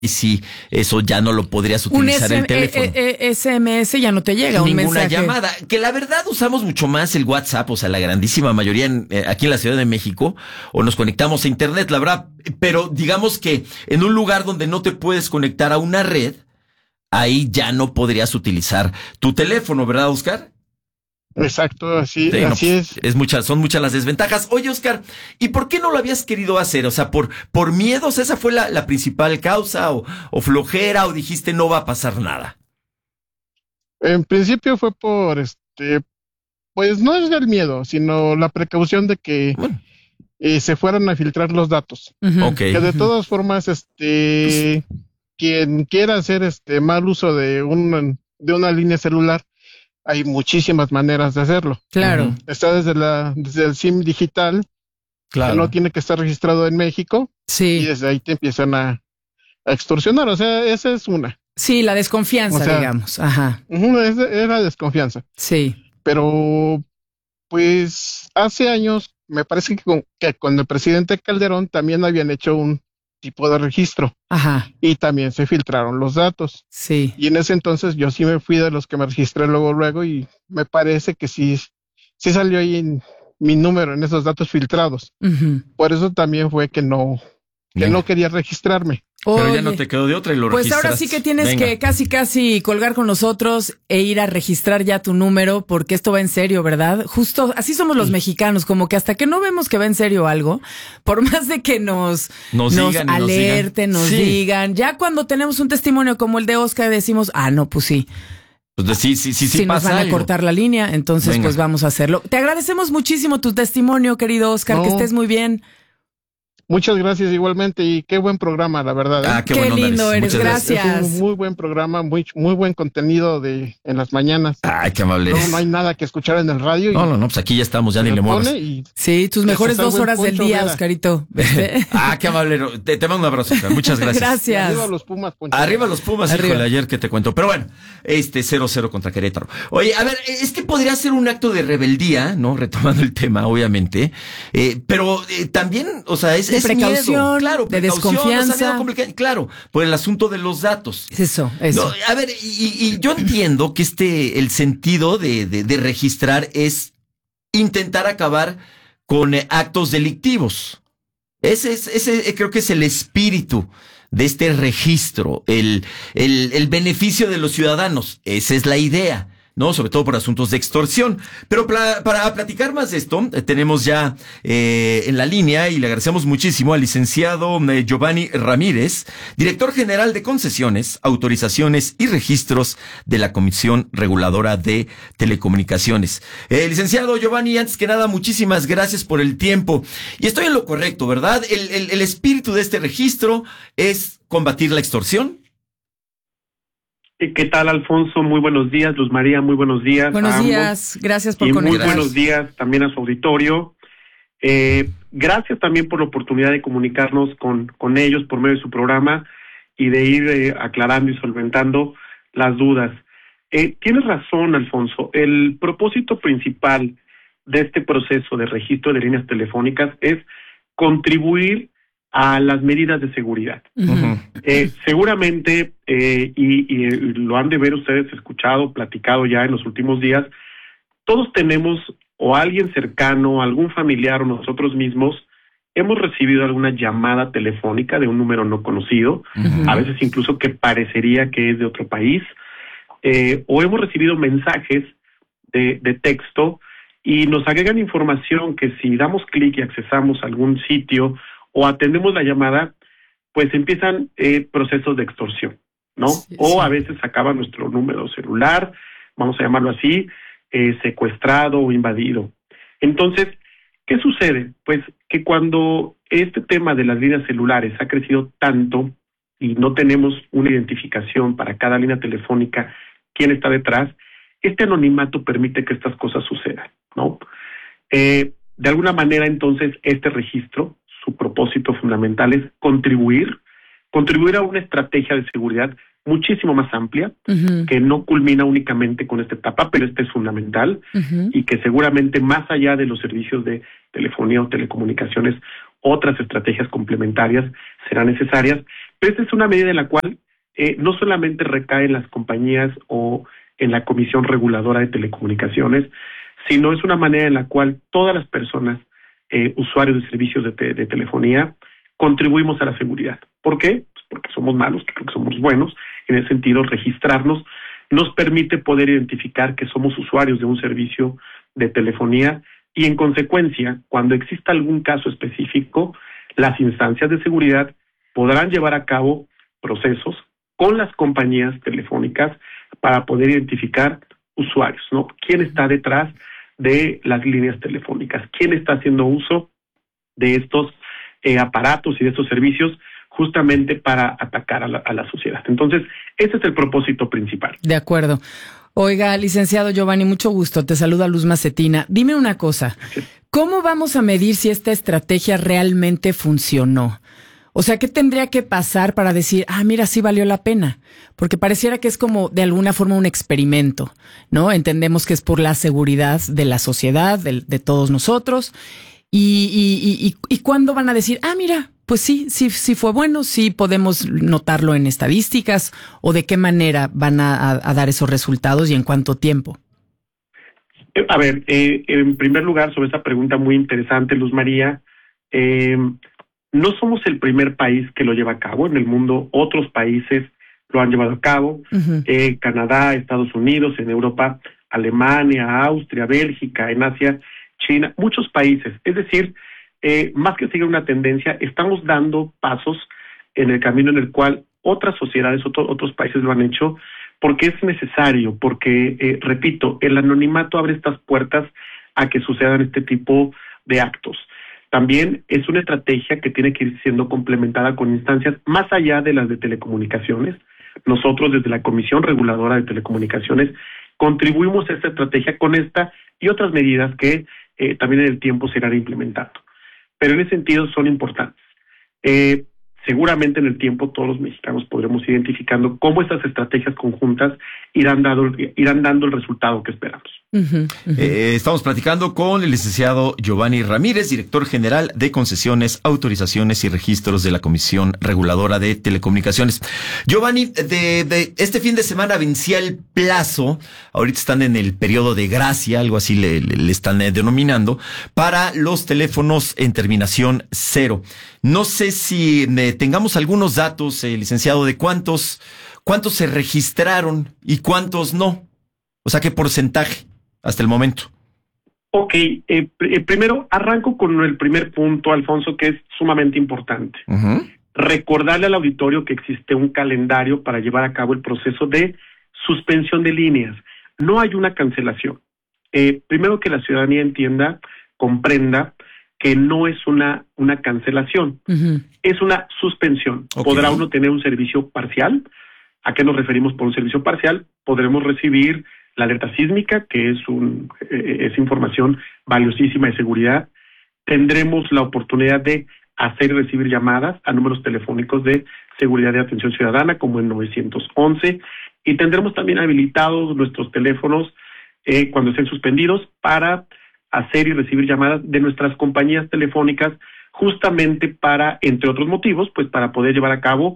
y sí, eso ya no lo podrías utilizar en teléfono. SMS ya no te llega, un ninguna mensaje. llamada. Que la verdad usamos mucho más el WhatsApp, o sea, la grandísima mayoría aquí en la Ciudad de México, o nos conectamos a internet, la verdad. Pero digamos que en un lugar donde no te puedes conectar a una red, ahí ya no podrías utilizar tu teléfono, ¿verdad, Oscar? Exacto, así es. Son muchas las desventajas. Oye, Oscar, ¿y por qué no lo habías querido hacer? O sea, por miedos, ¿esa fue la principal causa? ¿O flojera? ¿O dijiste no va a pasar nada? En principio fue por pues no es el miedo, sino la precaución de que se fueran a filtrar los datos. Uh-huh. Okay. Que de todas formas, quien quiera hacer mal uso de una línea celular, hay muchísimas maneras de hacerlo. Claro. Está desde el SIM digital, Claro. que no tiene que estar registrado en México, Sí. y desde ahí te empiezan a extorsionar. O sea, esa es una. Sí, la desconfianza, digamos. Ajá. Era desconfianza. Sí. Pero, pues, hace años, me parece que con el presidente Calderón también habían hecho un tipo de registro. Ajá. Y también se filtraron los datos. Sí. Y en ese entonces yo sí me fui de los que me registré luego, y me parece que sí salió ahí mi número en esos datos filtrados. Uh-huh. Por eso también fue que no quería registrarme. Pero ya no te quedó de otra y lo pues registraste. ahora sí que tienes que casi colgar con nosotros e ir a registrar ya tu número, porque esto va en serio, ¿verdad? Justo así somos los mexicanos, como que hasta que no vemos que va en serio algo, por más de que nos alerten, nos digan, ya cuando tenemos un testimonio como el de Oscar decimos, no, pues sí. Pues sí si nos pasa van a algo. cortar la línea, entonces pues vamos a hacerlo. Te agradecemos muchísimo tu testimonio, querido Oscar, que estés muy bien. Muchas gracias igualmente, y qué buen programa, la verdad. Qué lindo eres, gracias. Es un muy buen programa, muy buen contenido en las mañanas. Ay, qué amable eres. No hay nada que escuchar en el radio. No, pues aquí ya estamos, ya ni le muevas. Sí, tus mejores 2 horas del día, Oscarito. Qué amable. Te mando un abrazo, Oscar. Muchas gracias. Gracias. Arriba los Pumas, Poncho. Arriba los Pumas, híjole, ayer que te cuento. Pero bueno, 0-0 contra Querétaro. Oye, a ver, es que podría ser un acto de rebeldía, ¿no? Retomando el tema, obviamente. Pero también, o sea, es precaución, miedo, claro, de desconfianza. Claro, por el asunto de los datos. Eso. No, a ver, y yo entiendo que el sentido de registrar es intentar acabar con actos delictivos. Ese creo que es el espíritu de este registro, el beneficio de los ciudadanos. Esa es la idea, ¿no? Sobre todo por asuntos de extorsión. Pero para platicar más de esto, tenemos ya en la línea, y le agradecemos muchísimo al licenciado Giovanni Ramírez, director general de concesiones, autorizaciones y registros de la Comisión Reguladora de Telecomunicaciones. Licenciado Giovanni, antes que nada, muchísimas gracias por el tiempo. Y estoy en lo correcto, ¿verdad? El espíritu de este registro es combatir la extorsión. ¿Qué tal, Alfonso? Muy buenos días. Luz María, muy buenos días. Buenos días, gracias por conectar. conectar. Muy buenos días también a su auditorio. Gracias también por la oportunidad de comunicarnos con ellos por medio de su programa y de ir aclarando y solventando las dudas. Tienes razón, Alfonso. El propósito principal de este proceso de registro de líneas telefónicas es contribuir a las medidas de seguridad. Uh-huh. Seguramente, y lo han de ver ustedes escuchado, platicado ya en los últimos días, todos tenemos o alguien cercano, algún familiar o nosotros mismos hemos recibido alguna llamada telefónica de un número no conocido, uh-huh. A veces incluso que parecería que es de otro país, o hemos recibido mensajes de texto y nos agregan información que si damos clic y accesamos a algún sitio o atendemos la llamada, pues empiezan procesos de extorsión, ¿no? Sí. O a veces acaba nuestro número celular, vamos a llamarlo así, secuestrado o invadido. Entonces, ¿qué sucede? Pues que cuando este tema de las líneas celulares ha crecido tanto y no tenemos una identificación para cada línea telefónica, quién está detrás, este anonimato permite que estas cosas sucedan, ¿no? De alguna manera, entonces, este registro, su propósito fundamental es contribuir a una estrategia de seguridad muchísimo más amplia, uh-huh. que no culmina únicamente con esta etapa, pero esta es fundamental, uh-huh. y que seguramente más allá de los servicios de telefonía o telecomunicaciones otras estrategias complementarias serán necesarias, pero esta es una medida en la cual no solamente recae en las compañías o en la Comisión Reguladora de Telecomunicaciones, sino es una manera en la cual todas las personas, usuarios de servicios de telefonía, contribuimos a la seguridad. ¿Por qué? Pues porque somos malos, creo que somos buenos. En ese sentido, registrarnos nos permite poder identificar que somos usuarios de un servicio de telefonía y, en consecuencia, cuando exista algún caso específico, las instancias de seguridad podrán llevar a cabo procesos con las compañías telefónicas para poder identificar usuarios, ¿no? ¿Quién está detrás de las líneas telefónicas? ¿Quién está haciendo uso de estos aparatos y de estos servicios justamente para atacar a la sociedad? Entonces, ese es el propósito principal. De acuerdo. Oiga, licenciado Giovanni, mucho gusto. Te saluda Luz Macetina. Dime una cosa. ¿Cómo vamos a medir si esta estrategia realmente funcionó? O sea, ¿qué tendría que pasar para decir, mira, sí valió la pena? Porque pareciera que es como de alguna forma un experimento, ¿no? Entendemos que es por la seguridad de la sociedad, de todos nosotros. ¿Y cuándo van a decir, mira, pues sí fue bueno, sí podemos notarlo en estadísticas? ¿O de qué manera van a dar esos resultados y en cuánto tiempo? A ver, en primer lugar, sobre esta pregunta muy interesante, Luz María, no somos el primer país que lo lleva a cabo. En el mundo, otros países lo han llevado a cabo. Uh-huh. Canadá, Estados Unidos, en Europa, Alemania, Austria, Bélgica, en Asia, China, muchos países. Es decir, más que seguir una tendencia, estamos dando pasos en el camino en el cual otras sociedades, otros países lo han hecho, porque es necesario, porque, repito, el anonimato abre estas puertas a que sucedan este tipo de actos. También es una estrategia que tiene que ir siendo complementada con instancias más allá de las de telecomunicaciones. Nosotros, desde la Comisión Reguladora de Telecomunicaciones, contribuimos a esta estrategia con esta y otras medidas que también en el tiempo se irán implementando. Pero en ese sentido son importantes. Seguramente en el tiempo todos los mexicanos podremos ir identificando cómo estas estrategias conjuntas irán dando el resultado que esperamos. Uh-huh, uh-huh. Estamos platicando con el licenciado Giovanni Ramírez, director general de Concesiones, Autorizaciones y Registros de la Comisión Reguladora de Telecomunicaciones. Giovanni, de este fin de semana vencía el plazo, ahorita están en el periodo de gracia, algo así le están denominando, para los teléfonos en terminación 0. No sé si tengamos algunos datos, licenciado, de cuántos se registraron y cuántos no. O sea, ¿qué porcentaje hasta el momento? Ok, primero arranco con el primer punto, Alfonso, que es sumamente importante. Uh-huh. Recordarle al auditorio que existe un calendario para llevar a cabo el proceso de suspensión de líneas. No hay una cancelación. Primero que la ciudadanía entienda, comprenda que no es una cancelación, uh-huh. Es una suspensión. Okay. Podrá uno tener un servicio parcial. ¿A qué nos referimos por un servicio parcial? Podremos recibir la alerta sísmica, que es información valiosísima de seguridad. Tendremos la oportunidad de hacer y recibir llamadas a números telefónicos de seguridad y atención ciudadana, como el 911, y tendremos también habilitados nuestros teléfonos cuando estén suspendidos para hacer y recibir llamadas de nuestras compañías telefónicas, justamente para, entre otros motivos, pues para poder llevar a cabo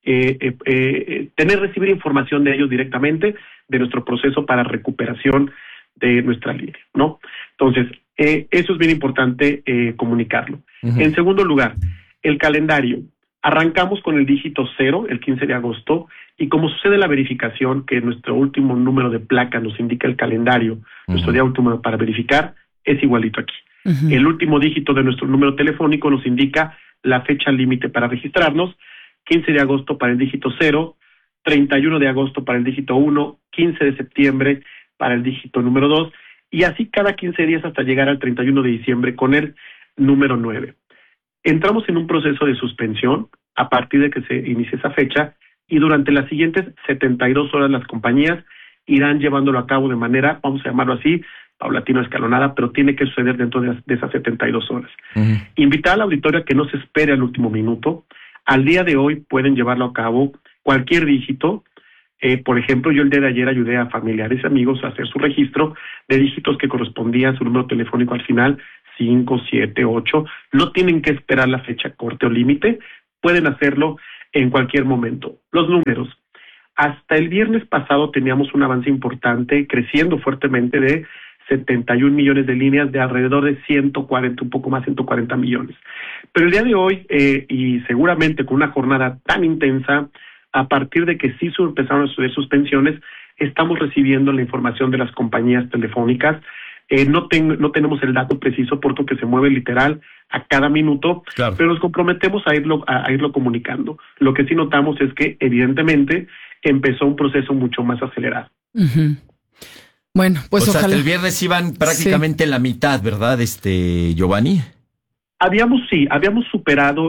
recibir información de ellos directamente, de nuestro proceso para recuperación de nuestra línea, ¿no? Entonces, eso es bien importante comunicarlo. Uh-huh. En segundo lugar, el calendario. Arrancamos con el dígito 0, el 15 de agosto, y como sucede la verificación, que nuestro último número de placa nos indica el calendario, uh-huh. Nuestro día último para verificar, es igualito aquí. Uh-huh. El último dígito de nuestro número telefónico nos indica la fecha límite para registrarnos, 15 de agosto para el dígito 0, 31 de agosto para el dígito 1, 15 de septiembre para el dígito número 2, y así cada 15 días hasta llegar al 31 de diciembre con el número 9. Entramos en un proceso de suspensión a partir de que se inicie esa fecha, y durante las siguientes 72 horas las compañías irán llevándolo a cabo de manera, vamos a llamarlo así, paulatina, escalonada, pero tiene que suceder dentro de esas 72 horas. Uh-huh. Invitar al auditorio a que no se espere al último minuto. Al día de hoy pueden llevarlo a cabo cualquier dígito. Por ejemplo, yo el día de ayer ayudé a familiares y amigos a hacer su registro de dígitos que correspondían a su número telefónico al final, 5, 7, 8, no tienen que esperar la fecha corte o límite, pueden hacerlo en cualquier momento. Los números. Hasta el viernes pasado teníamos un avance importante, creciendo fuertemente de 71 millones de líneas, de alrededor de 140, un poco más, 140 millones. Pero el día de hoy, y seguramente con una jornada tan intensa, a partir de que sí empezaron a suceder suspensiones, estamos recibiendo la información de las compañías telefónicas. No tenemos el dato preciso porque se mueve literal a cada minuto, claro, pero nos comprometemos a irlo comunicando. Lo que sí notamos es que evidentemente empezó un proceso mucho más acelerado. Uh-huh. Bueno, pues ojalá. Hasta el viernes iban prácticamente la mitad, ¿verdad, Giovanni? Habíamos superado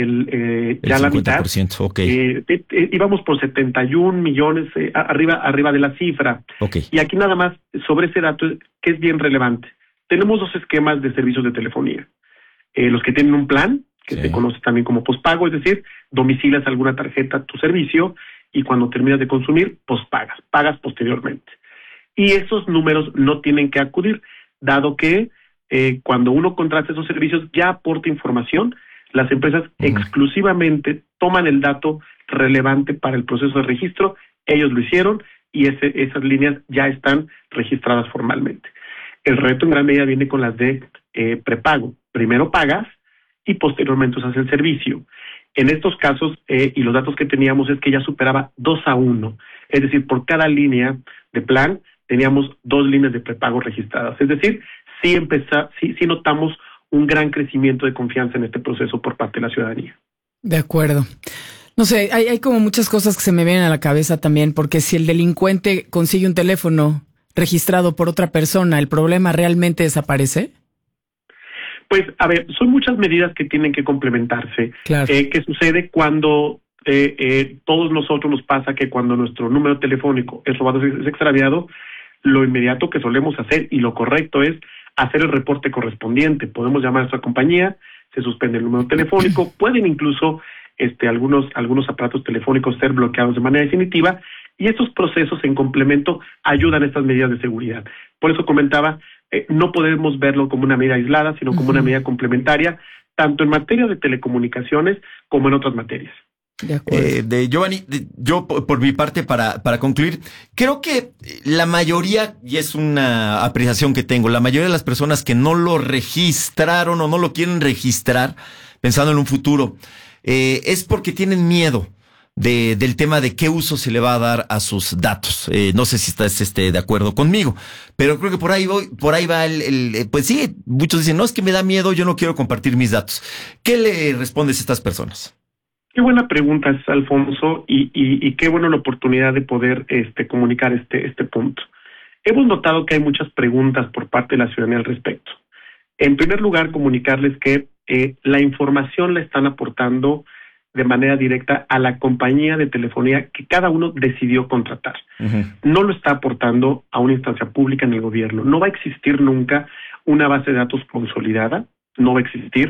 ya la mitad. Okay. Íbamos por 71 millones arriba de la cifra. Okay. Y aquí nada más sobre ese dato que es bien relevante. Tenemos 2 esquemas de servicios de telefonía. Los que tienen un plan, que se conoce también como pospago, es decir, domicilias alguna tarjeta a tu servicio y cuando terminas de consumir, pagas posteriormente. Y esos números no tienen que acudir, dado que cuando uno contrata esos servicios ya aporta información, las empresas exclusivamente toman el dato relevante para el proceso de registro, ellos lo hicieron y esas líneas ya están registradas formalmente. El reto en gran medida viene con las de prepago. Primero pagas y posteriormente usas el servicio. En estos casos, y los datos que teníamos es que ya superaba 2-1, es decir, por cada línea de plan teníamos 2 líneas de prepago registradas. Es decir, sí notamos un gran crecimiento de confianza en este proceso por parte de la ciudadanía. De acuerdo. No sé, hay como muchas cosas que se me vienen a la cabeza también, porque si el delincuente consigue un teléfono registrado por otra persona, ¿el problema realmente desaparece? Pues, a ver, son muchas medidas que tienen que complementarse. Claro. ¿Qué sucede cuando todos nosotros nos pasa que cuando nuestro número telefónico es robado, es extraviado? Lo inmediato que solemos hacer y lo correcto es hacer el reporte correspondiente. Podemos llamar a nuestra compañía, se suspende el número telefónico, pueden incluso algunos aparatos telefónicos ser bloqueados de manera definitiva y estos procesos en complemento ayudan a estas medidas de seguridad. Por eso comentaba, no podemos verlo como una medida aislada, sino como una medida complementaria, tanto en materia de telecomunicaciones como en otras materias. Giovanni, yo por mi parte para concluir, creo que la mayoría, y es una apreciación que tengo, la mayoría de las personas que no lo registraron o no lo quieren registrar pensando en un futuro, es porque tienen miedo del tema de qué uso se le va a dar a sus datos. No sé si estás de acuerdo conmigo, pero creo que por ahí va pues sí, muchos dicen, no, es que me da miedo, yo no quiero compartir mis datos. ¿Qué le respondes a estas personas? Qué buena pregunta, Alfonso, y qué buena la oportunidad de poder comunicar este punto. Hemos notado que hay muchas preguntas por parte de la ciudadanía al respecto. En primer lugar, comunicarles que la información la están aportando de manera directa a la compañía de telefonía que cada uno decidió contratar. Uh-huh. No lo está aportando a una instancia pública en el gobierno. No va a existir nunca una base de datos consolidada, no va a existir.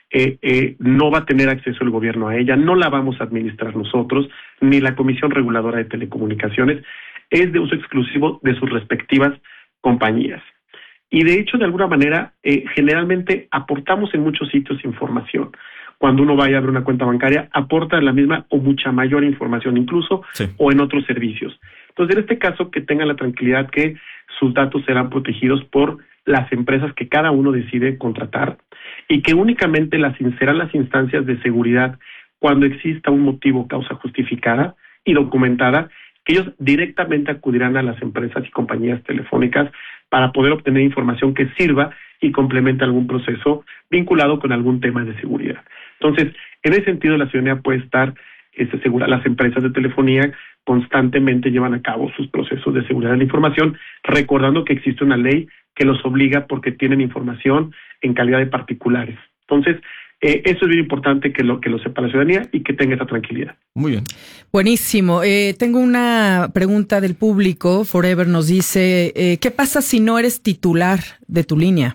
No va a tener acceso el gobierno a ella, no la vamos a administrar nosotros, ni la Comisión Reguladora de Telecomunicaciones, es de uso exclusivo de sus respectivas compañías. Y de hecho, de alguna manera, generalmente aportamos en muchos sitios información. Cuando uno vaya a abrir una cuenta bancaria, aporta la misma o mucha mayor información incluso, sí, o en otros servicios. Entonces, en este caso, que tengan la tranquilidad que sus datos serán protegidos por las empresas que cada uno decide contratar y que únicamente serán las instancias de seguridad cuando exista un motivo, causa justificada y documentada, que ellos directamente acudirán a las empresas y compañías telefónicas para poder obtener información que sirva y complemente algún proceso vinculado con algún tema de seguridad. Entonces, en ese sentido, la ciudadanía puede estar segura. Las empresas de telefonía constantemente llevan a cabo sus procesos de seguridad de la información, recordando que existe una ley que los obliga porque tienen información en calidad de particulares. Entonces, eso es bien importante que lo sepa la ciudadanía y que tenga esa tranquilidad. Muy bien. Buenísimo. Tengo una pregunta del público. Forever nos dice, ¿qué pasa si no eres titular de tu línea?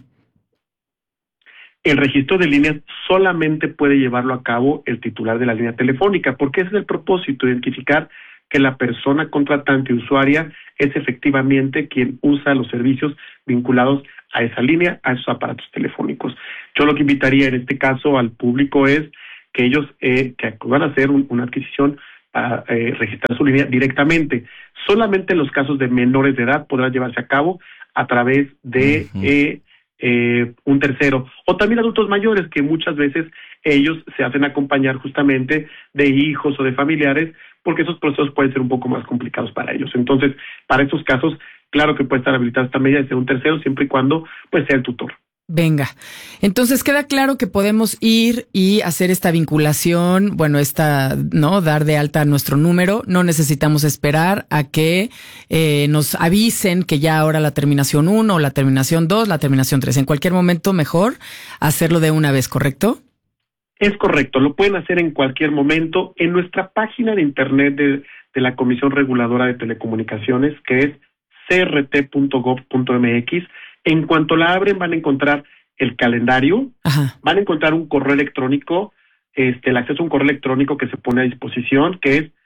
El registro de líneas solamente puede llevarlo a cabo el titular de la línea telefónica, porque ese es el propósito, identificar que la persona contratante usuaria es efectivamente quien usa los servicios vinculados a esa línea, a esos aparatos telefónicos. Yo lo que invitaría en este caso al público es que ellos que acudan a hacer una adquisición para registrar su línea directamente. Solamente en los casos de menores de edad podrá llevarse a cabo a través de un tercero, o también adultos mayores, que muchas veces ellos se hacen acompañar justamente de hijos o de familiares, porque esos procesos pueden ser un poco más complicados para ellos. Entonces, para estos casos, claro que puede estar habilitada esta medida de ser un tercero, siempre y cuando pues sea el tutor. Venga, entonces queda claro que podemos ir y hacer esta vinculación, bueno, dar de alta nuestro número. No necesitamos esperar a que nos avisen que ya ahora la terminación 1, la terminación 2, la terminación 3. En cualquier momento mejor hacerlo de una vez, ¿correcto? Es correcto, lo pueden hacer en cualquier momento en nuestra página de internet de la Comisión Reguladora de Telecomunicaciones, que es crt.gov.mx. En cuanto la abren van a encontrar el calendario, van a encontrar un correo electrónico, el acceso a un correo electrónico que se pone a disposición, que es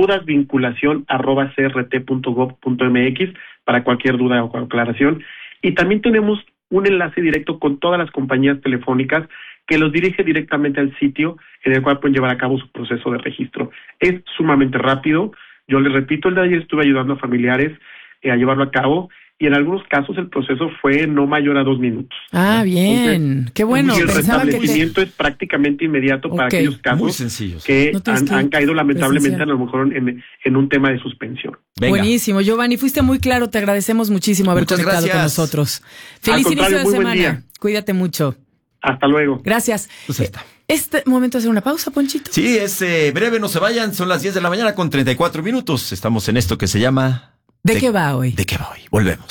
dudasvinculacion@crt.gov.mx para cualquier duda o aclaración. Y también tenemos un enlace directo con todas las compañías telefónicas que los dirige directamente al sitio en el cual pueden llevar a cabo su proceso de registro. Es sumamente rápido. Yo les repito, el de ayer estuve ayudando a familiares a llevarlo a cabo, y en algunos casos el proceso fue no mayor a 2 minutos. Ah, bien. Entonces, qué bueno. Y el restablecimiento es prácticamente inmediato para aquellos casos que han caído lamentablemente a lo mejor en un tema de suspensión. Venga. Buenísimo, Giovanni, fuiste muy claro, te agradecemos muchísimo haber conectado con nosotros. Feliz inicio de semana. Cuídate mucho. Hasta luego. Gracias. Pues ahí está. Este momento de hacer una pausa, Ponchito. Sí, es breve, no se vayan, son las 10 de la mañana con 34 minutos. Estamos en esto que se llama... ¿De qué va hoy? ¿De qué va hoy? Volvemos.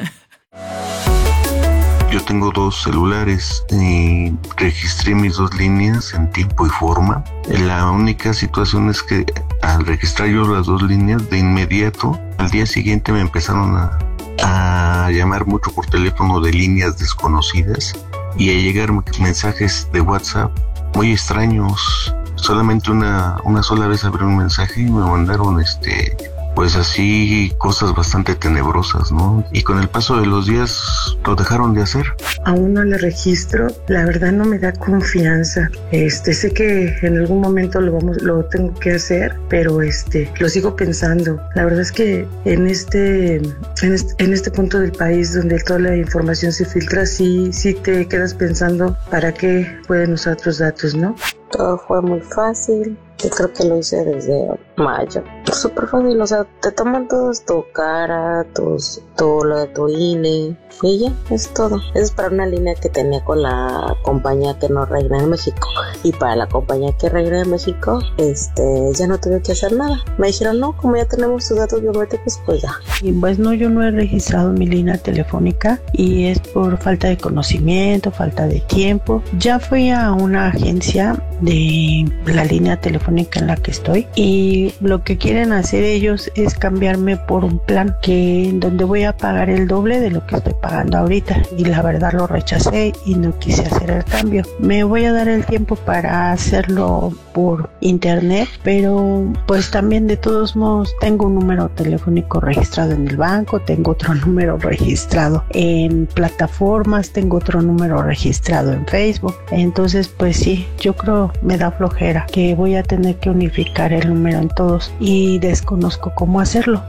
Yo tengo 2 celulares y registré mis 2 líneas en tiempo y forma. La única situación es que al registrar yo las 2 líneas, de inmediato, al día siguiente me empezaron a llamar mucho por teléfono de líneas desconocidas y a llegar mensajes de WhatsApp muy extraños. Solamente una sola vez abrí un mensaje y me mandaron pues así cosas bastante tenebrosas, ¿no? Y con el paso de los días lo dejaron de hacer. Aún no le registro, la verdad no me da confianza. Sé que en algún momento lo tengo que hacer, pero lo sigo pensando. La verdad es que en este punto del país donde toda la información se filtra, sí te quedas pensando para qué pueden usar tus datos, ¿no? Todo fue muy fácil. Yo creo que lo hice desde mayo. Súper fácil, o sea, te toman todos tu cara, lo de tu INE y ya, es todo. Es para una línea que tenía con la compañía que no reina en México. Y para la compañía que reina en México, ya no tuve que hacer nada. Me dijeron, no, como ya tenemos tus datos biométricos, pues ya. Y pues no, yo no he registrado mi línea telefónica y es por falta de conocimiento, falta de tiempo. Ya fui a una agencia de la línea telefónica en la que estoy y lo que quieren hacer ellos es cambiarme por un plan donde voy a pagar el doble de lo que estoy pagando ahorita, y la verdad lo rechacé y no quise hacer el cambio. Me voy a dar el tiempo para hacerlo por internet, pero pues también de todos modos tengo un número telefónico registrado en el banco, tengo otro número registrado en plataformas, tengo otro número registrado en Facebook. Entonces pues sí, yo creo me da flojera que voy a tener que unificar el número en todos y desconozco cómo hacerlo.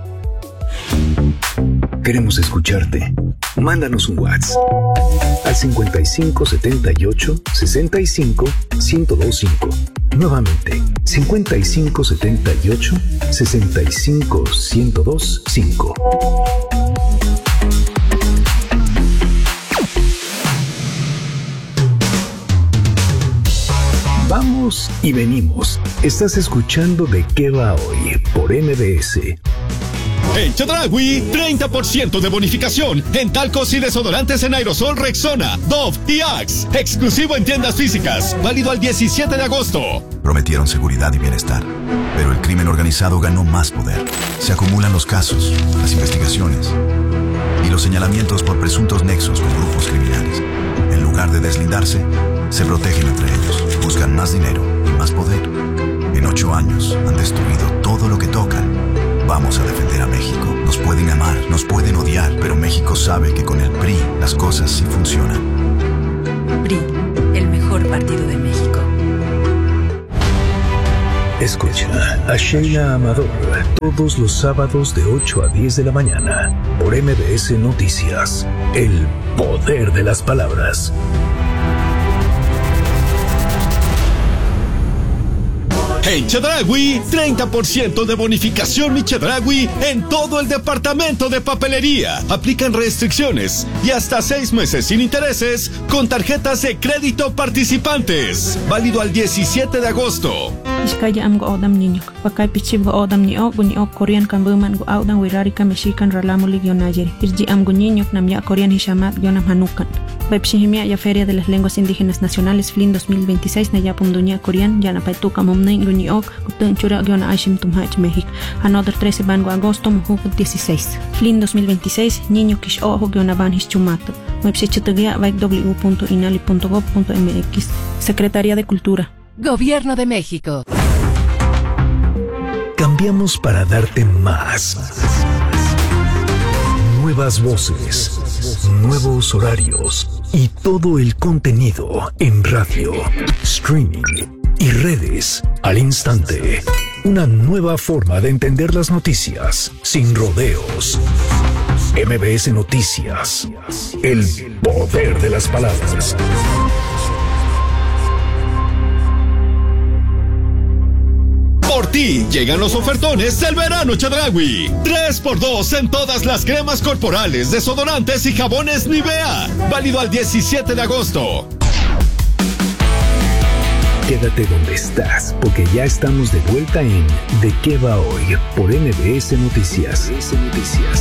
Queremos escucharte. Mándanos un WhatsApp al 55 78 65 1025. Nuevamente, 55 78 65 1025. Vamos y venimos. Estás escuchando De qué va hoy por MBS. En Chedraui, 30% de bonificación en talcos y desodorantes en aerosol Rexona, Dove y Axe. Exclusivo en tiendas físicas. Válido al 17 de agosto. Prometieron seguridad y bienestar, pero el crimen organizado ganó más poder. Se acumulan los casos, las investigaciones y los señalamientos por presuntos nexos con grupos criminales. En lugar de deslindarse, se protegen entre ellos. Buscan más dinero y más poder. En 8 años han destruido todo lo que tocan. Vamos a defender a México. Nos pueden amar Nos pueden odiar, pero México sabe que con el PRI las cosas sí funcionan. PRI, el mejor partido de México. Escucha a Sheila Amador todos los sábados de 8 a 10 de la mañana por MBS Noticias. El poder de las palabras. En Chedraui, 30% de bonificación Mi Chedraui en todo el departamento de papelería. Aplican restricciones y hasta 6 meses sin intereses con tarjetas de crédito participantes. Válido al 17 de agosto. Iskaya am go odam niño. Pakay pichib go odam ni o Korean kan buman go odam wirari ka mexican ralamo ligionayer. Irji am go niño nam ya Korean hishamat gionam hanukan. Bepshihimia ya Feria de las Lenguas Indígenas Nacionales FLIN 2026 na yapum dunia Korean ya na paituka momnay guniok kutun chura giona ashim tumhach México. Another 13 ban go agosto muhuk 16. FLIN 2026 niño kish ojo giona ban hischumato. Website www.inali.gov.mx. Secretaría de Cultura. Gobierno de México. Cambiamos para darte más. Nuevas voces, nuevos horarios y todo el contenido en radio, streaming y redes al instante. Una nueva forma de entender las noticias sin rodeos. MBS Noticias. El poder de las palabras. Por ti llegan los ofertones del verano Chedraui. 3x2 en todas las cremas corporales, desodorantes y jabones Nivea. Válido al 17 de agosto. Quédate donde estás, porque ya estamos de vuelta en ¿De qué va hoy? Por MBS Noticias.